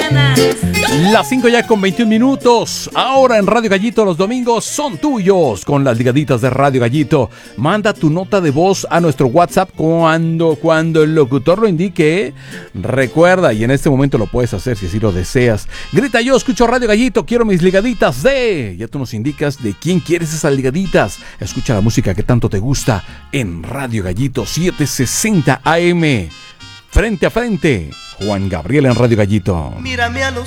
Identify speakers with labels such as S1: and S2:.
S1: Las 5 ya con 21 minutos. Ahora en Radio Gallito los domingos son tuyos con las ligaditas de Radio Gallito. Manda tu nota de voz a nuestro WhatsApp cuando el locutor lo indique. Recuerda, y en este momento lo puedes hacer si así lo deseas. Grita: yo escucho Radio Gallito, quiero mis ligaditas de... Ya tú nos indicas de quién quieres esas ligaditas. Escucha la música que tanto te gusta en Radio Gallito 760 AM. Frente a frente, Juan Gabriel en Radio Gallito.
S2: Mírame a los